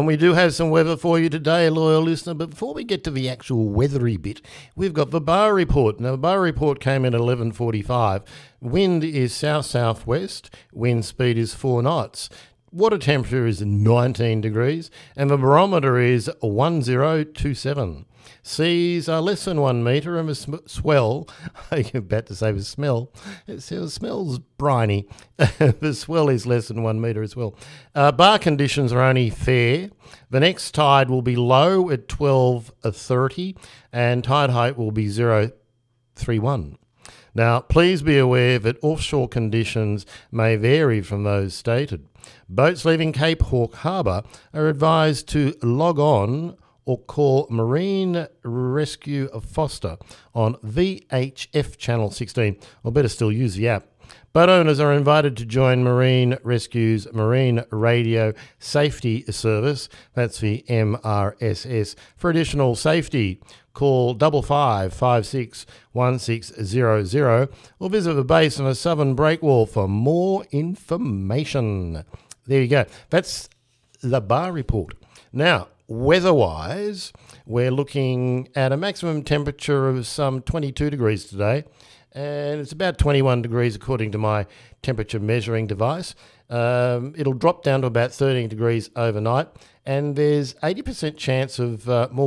And we do have some weather for you today, loyal listener. But before we get to the actual weathery bit, we've got the bar report. Now, the bar report came in at 11:45. Wind is south-southwest. Wind speed is 4 knots. Water temperature is 19 degrees. And the barometer is 1027. Seas are less than 1 metre, and the swell, I'm about to say the smell, it smells briny. The swell is less than 1 metre as well. Bar conditions are only fair. The next tide will be low at 12:30, and tide height will be 0.31. Now, please be aware that offshore conditions may vary from those stated. Boats leaving Cape Hawke Harbour are advised to log on or call Marine Rescue of Foster on VHF Channel 16, or better still, use the app. Boat owners are invited to join Marine Rescue's Marine Radio Safety Service, that's the MRSS, for additional safety. Call 55 56 1600 or visit the base on a southern breakwall for more information. There you go. That's the bar report. Now, weather-wise, we're looking at a maximum temperature of some 22 degrees today, and it's about 21 degrees according to my temperature measuring device. It'll drop down to about 13 degrees overnight, and there's 80% chance of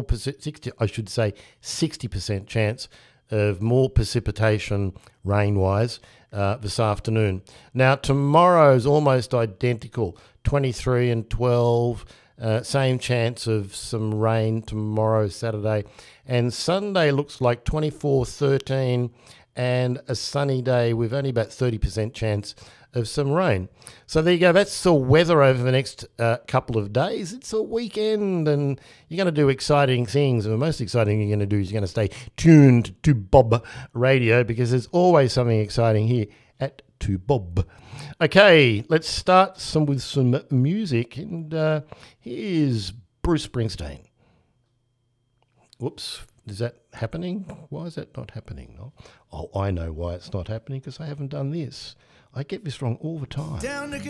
60% chance of more precipitation rain-wise this afternoon. Now, tomorrow's almost identical, 23 and 12. Same chance of some rain tomorrow, Saturday. And Sunday looks like 24, 13, and a sunny day with only about 30% chance of some rain. So there you go. That's the weather over the next couple of days. It's a weekend, and you're going to do exciting things. And the most exciting thing you're going to do is you're going to stay tuned to Bob Radio, because there's always something exciting here at 2Bob. Okay, let's start with some music, and here's Bruce Springsteen. Whoops, is that happening? Why is that not happening? Oh, I know why it's not happening, because I haven't done this. I get this wrong all the time.